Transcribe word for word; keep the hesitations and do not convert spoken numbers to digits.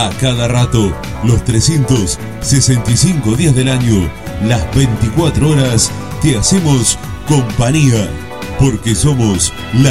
A cada rato, los trescientos sesenta y cinco días del año, las veinticuatro horas, te hacemos compañía, porque somos la